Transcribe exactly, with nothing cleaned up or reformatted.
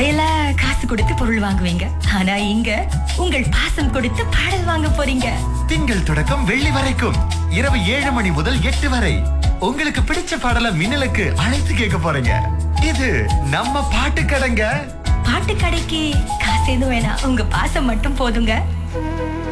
கடையில காசு கொடுத்து பொருள் வாங்குவீங்க, ஆனா இங்க உங்கள் பாசம் கொடுத்து பாடல் வாங்க போறீங்க. திங்கள் தொடக்கம் வெள்ளி வரைக்கும் இரவு ஏழு மணி முதல் எட்டு வரை உங்களுக்கு பிடிச்ச பாடலை மின்னலுக்கு அழைத்து கேட்க போறீங்க. இது நம்ம பாட்டு கடைங்க. பாட்டு கடைக்கு காசு எதுவும் வேணாம், உங்க பாசம் மட்டும் போதுங்க.